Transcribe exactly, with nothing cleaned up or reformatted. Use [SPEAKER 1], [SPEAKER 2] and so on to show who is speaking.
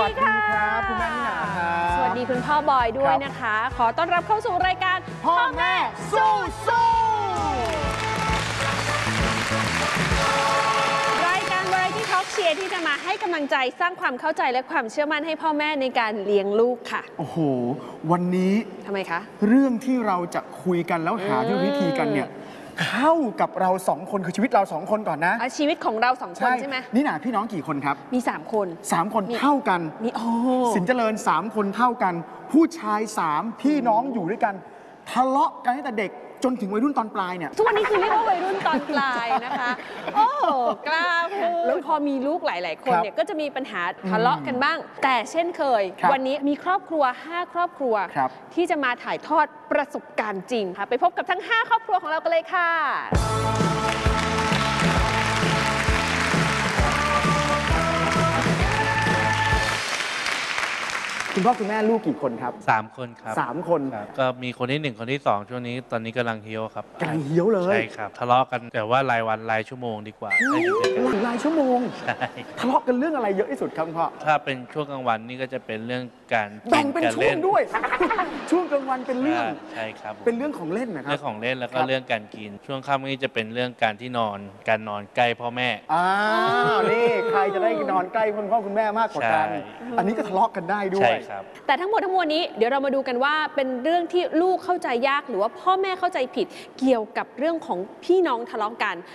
[SPEAKER 1] ดีครับคุณแม่นิน่าครับ
[SPEAKER 2] สวัสดีคุณพ่อบอยด้วยนะคะ ขอต้อนรับเข้าสู่รายการ
[SPEAKER 1] พ่อแม่สู้สู้
[SPEAKER 2] รายการ Variety Talk เชียร์ที่จะมาให้กำลังใจสร้างความเข้าใจและความเชื่อมั่นให้พ่อแม่ในการเลี้ยงลูกค่ะ
[SPEAKER 1] โอ้โหวันนี้
[SPEAKER 2] ทำไมคะ
[SPEAKER 1] เรื่องที่เราจะคุยกันแล้วหาวิธีกันเนี่ยเข้ากับเราสองคนคือชีวิตเราสองคนก่อนนะ
[SPEAKER 2] ชีวิตของเราสองคนใช่ไหม
[SPEAKER 1] นี่น่ะพี่น้องกี่คนครับ
[SPEAKER 2] มีสามคน
[SPEAKER 1] สามคนเท่ากัน
[SPEAKER 2] มีโอ้
[SPEAKER 1] สินเจริญสามคนเท่ากันผู้ชายสามพี่น้องอยู่ด้วยกันทะเลาะกันตั้งแต่เด็กจนถึงวัยรุ่นตอนปลายเนี่ย
[SPEAKER 2] ทุกวันนี้คือเรียกว่าวัยรุ่นตอนปลายนะคะโอ้กล้าพูดแล้วพอมีลูกหลายๆคนเนี่ยก็จะมีปัญหาทะเลาะกันบ้าง แต่เช่นเคยวันนี้มีครอบครัวห้าครอบครัวที่จะมาถ่ายทอดประสบการณ์จริงค่ะไปพบกับทั้งห้าครอบครัวของเรากันเลยค่ะ
[SPEAKER 1] คุณพ่อคุณแม่ลูกกี่คนครับ
[SPEAKER 3] สามคนครับ
[SPEAKER 1] สามคน
[SPEAKER 3] ก็มีคนที่หนึ่งคนที่สองช่วงนี้ตอนนี้กำลังเฮี้ยวครับ
[SPEAKER 1] กำลังเฮี้ยวเลย
[SPEAKER 3] ใช่ครับทะเลาะกันแต่ว่ารายวันรายชั่วโมงดีกว่า
[SPEAKER 1] รายชั่วโมง
[SPEAKER 3] ใช่
[SPEAKER 1] ทะเลาะกันเรื่องอะไรเยอะที่สุดครับพ่อ
[SPEAKER 3] ถ้าเป็นช่วงกลางวันนี่ก็จะเป็นเรื่องการ
[SPEAKER 1] แบ่งเป็นช่วงด้วยช่วงกลางวันเป็นเรื่อง
[SPEAKER 3] ใช่ครับ
[SPEAKER 1] เป็นเรื่องของเล่นนะครับ
[SPEAKER 3] เรื่องของเล่นแล้วก็เรื่องการกินช่วงค่ำนี่จะเป็นเรื่องการที่นอนการนอนใกล้พ่อแม่
[SPEAKER 1] อ่านี่ใครจะได้นอนใกล้คุณพ่อคุณแม่มากกว่ากันอันนี้ก็ทะเลาะกันได้ด้วย
[SPEAKER 3] ใช่ครับ
[SPEAKER 2] แต่ทั้งหมดทั้งมวลนี้เดี๋ยวเรามาดูกันว่าเป็นเรื่องที่ลูกเข้าใจยากหรือว่าพ่อแม่เข้าใจผิดเกี่ยวกับเรื่องของพี่น้องทะเลาะกัน